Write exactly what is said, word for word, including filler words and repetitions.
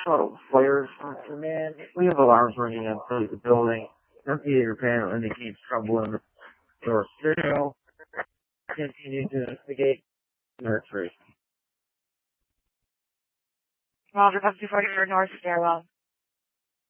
Oh, flares, man. We have alarms ringing outside the building. Empty panel indicates trouble in the door stairwell. Continue to investigate nursery. Roger, up two forty-four North Stairwell.